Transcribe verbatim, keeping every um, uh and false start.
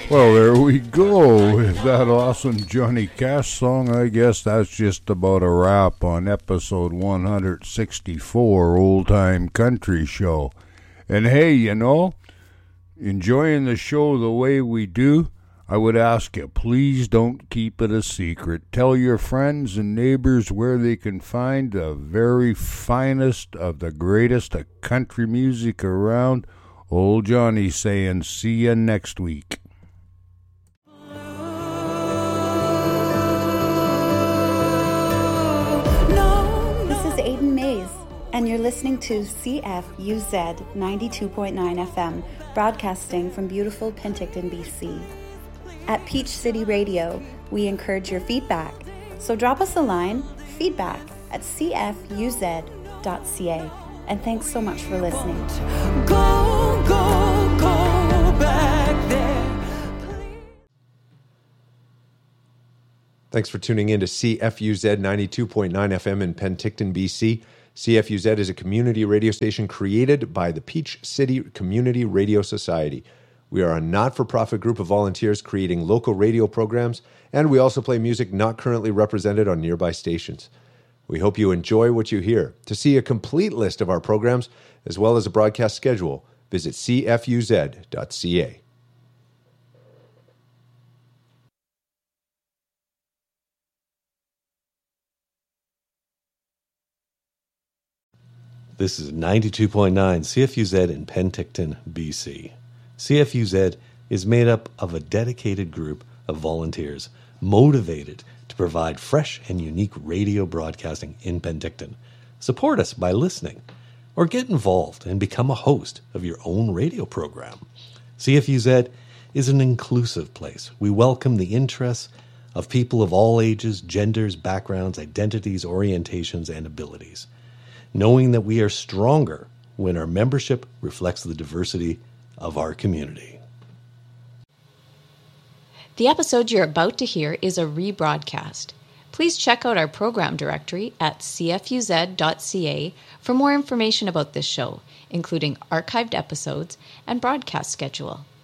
Well, there we go. With that awesome Johnny Cash song, I guess that's just about a wrap on episode one sixty-four, Old Time Country Show. And hey, you know, enjoying the show the way we do, I would ask you, please don't keep it a secret. Tell your friends and neighbors where they can find the very finest of the greatest of country music around. Old Johnny saying, see you next week. And you're listening to C F U Z ninety-two point nine F M, broadcasting from beautiful Penticton, B C. At Peach City Radio, we encourage your feedback. So drop us a line, feedback at c f u z dot c a. And thanks so much for listening. Go, go, go back there. Thanks for tuning in to C F U Z ninety-two point nine F M in Penticton, B C. C F U Z is a community radio station created by the Peach City Community Radio Society. We are a not-for-profit group of volunteers creating local radio programs, and we also play music not currently represented on nearby stations. We hope you enjoy what you hear. To see a complete list of our programs, as well as a broadcast schedule, visit c f u z dot c a. This is ninety-two point nine C F U Z in Penticton, B C. C F U Z is made up of a dedicated group of volunteers motivated to provide fresh and unique radio broadcasting in Penticton. Support us by listening, or get involved and become a host of your own radio program. C F U Z is an inclusive place. We welcome the interests of people of all ages, genders, backgrounds, identities, orientations, and abilities, knowing that we are stronger when our membership reflects the diversity of our community. The episode you're about to hear is a rebroadcast. Please check out our program directory at c f u z dot c a for more information about this show, including archived episodes and broadcast schedule.